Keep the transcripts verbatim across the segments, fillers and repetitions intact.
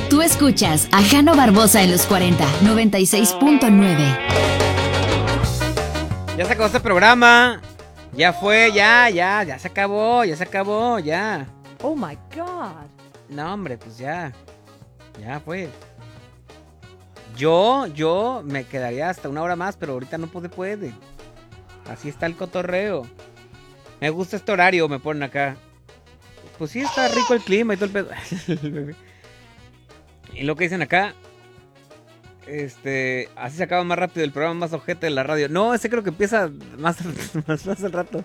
Tú escuchas a Jano Barbosa en los cuarenta, noventa y seis punto nueve. Ya se acabó este programa. Ya fue, ya, ya, ya se acabó, ya se acabó, ya. Oh my God. No, hombre, pues ya. Ya fue. Yo, yo me quedaría hasta una hora más, pero ahorita no puede, puede. Así está el cotorreo. Me gusta este horario, me ponen acá. Pues sí, está rico el clima y todo el pedo. Y lo que dicen acá, este, así se acaba más rápido el programa más ojete de la radio. No, ese creo que empieza más, más, más al rato.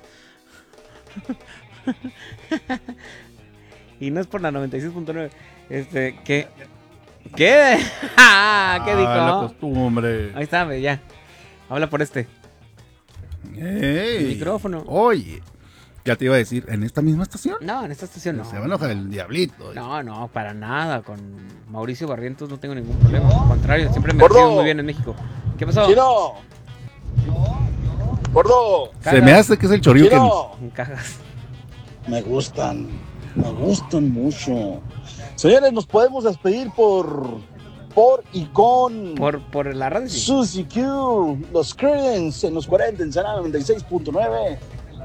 Y no es por la noventa y seis punto nueve. Este, ¿qué? ¿Qué? ¿Qué dijo? Ah, la costumbre. Ahí está, ve, ya. Habla por este. Ey. El micrófono. Oye, ya te iba a decir, ¿en esta misma estación? No, en esta estación no. Se va a enojar el diablito. No, no, para nada. Con Mauricio Barrientos no tengo ningún problema. Al contrario, siempre me reciben muy bien en México. ¿Qué pasó? ¡Chino! ¡Gordo! Se me hace que es el Choryuken. ¡Chino! En cajas. Me gustan, me gustan mucho. Señores, nos podemos despedir por, por y con Por, por la radio. Sí. Suzy Q, los Creedence en los cuarenta en Sana noventa y seis punto nueve.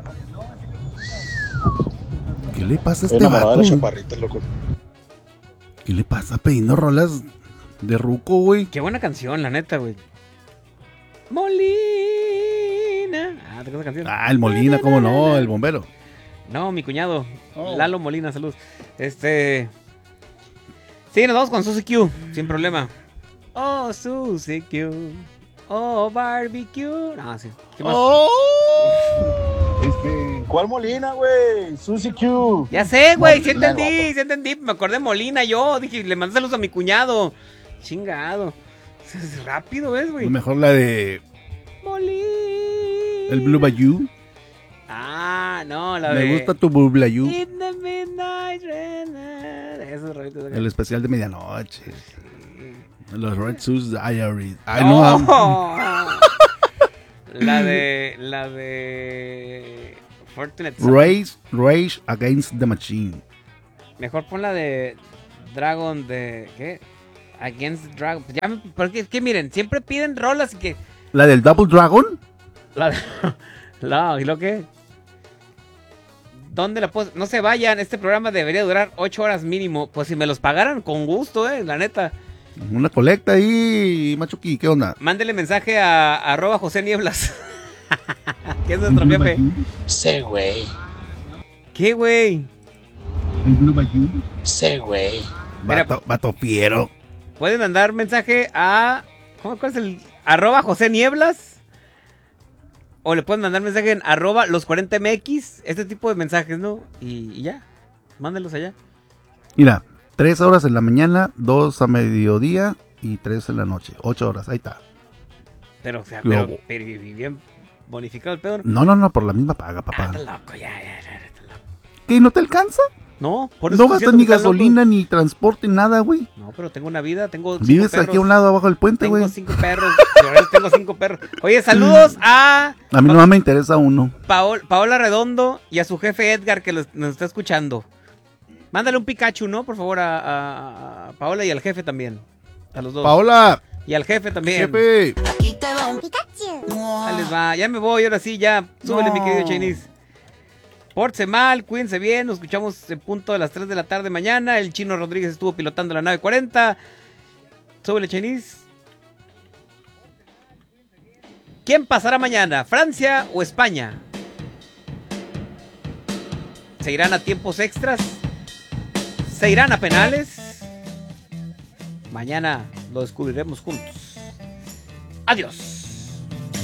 ¿Qué le pasa a Estoy este enamorado de vato? la chaparrita, loco. ¿Qué le pasa pidiendo rolas de ruco, güey? Qué buena canción, la neta, güey. Molina. Ah, ¿te acuerdas la canción? Ah, el Molina, ¿cómo no? El bombero. No, mi cuñado. Oh. Lalo Molina, salud. Este. Sí, nos vamos con Suzy Q, sin problema. Oh, Suzy Q. Oh, barbecue. No, sí. ¿Qué más? ¡Oh! Este, ¿cuál Molina, güey? Suzy Q. Ya sé, güey, sí Molina, entendí, guapo. sí entendí. Me acordé de Molina yo. Dije, le mandé saludos a mi cuñado. Chingado. Es rápido, ¿ves, güey? Mejor la de Molina. el Blue Bayou. Ah, no, la Me de... gusta tu Blue Bayou. In the midnight rain. Esos rolitos acá. El especial de medianoche. Los Red Shoes Diaries. Ay, No. no. La de... La de... Fortunate Son. Rage, Rage Against the Machine. Mejor pon la de Dragon de... ¿Qué? Against Dragon. Ya me- porque es que miren, siempre piden rolas y que... ¿La del Double Dragon? La, la, ¿y lo qué? ¿Dónde la puedo...? No se vayan, este programa debería durar ocho horas mínimo. Pues si me los pagaran, con gusto, eh, la neta. Una colecta ahí, Machuqui, ¿qué onda? Mándele mensaje a, a arroba José Nieblas. Que es nuestro jefe. Sí, güey. ¿Qué, güey? Sí, güey. Mira, Vato, vato fiero. pueden mandar mensaje a... ¿Cómo cuál es el...? Arroba José Nieblas. O le pueden mandar mensaje en arroba los cuarenta M X. Este tipo de mensajes, ¿no? Y, y ya. Mándenlos allá. Mira, tres horas en la mañana, dos a mediodía y tres en la noche. Ocho horas, ahí está. Pero, o sea, Luego. pero, pero y bien bonificado el pedo. No, no, no, por la misma paga, Ah, papá. está loco, ya, ya, ya, está loco. ¿Qué, no te alcanza? No, por eso No estoy gastas diciendo ni que está loco. gasolina, ni transporte, nada, güey. No, pero tengo una vida, tengo cinco Vives perros. aquí a un lado abajo del puente, Tengo güey. cinco perros. Por eso tengo cinco perros. Oye, saludos a A mí no me interesa uno. Paol- Paola Redondo y a su jefe Edgar que los- nos está escuchando. Mándale un Pikachu, ¿no? Por favor, a, a- a Paola y al jefe también. A los dos. Paola, Y al jefe también. jefe. Ahí les va. Ya me voy, ahora sí, ya. Súbele, No. mi querido Chinese. Pórtense mal, cuídense bien. Nos escuchamos en punto de las tres de la tarde mañana. El Chino Rodríguez estuvo pilotando la nave cuarenta. Súbele, Chinese. ¿Quién pasará mañana? ¿Francia o España? ¿Se irán a tiempos extras? ¿Se irán a penales? Mañana lo descubriremos juntos. Adiós.